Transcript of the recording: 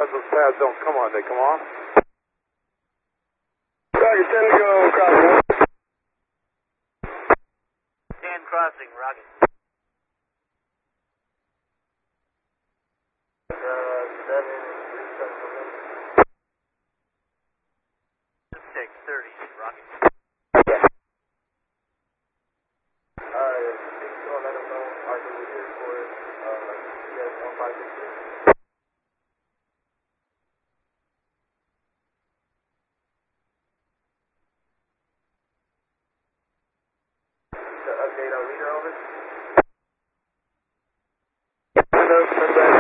Sometimes those pads don't come on. They come off. Roger, 10 to go, crossing. 10 crossing, Rocket. 630, Rocket. Yeah. 6 to let them know. Arthur, we're here for CS 1563. The update on leader, over. Windows, send back.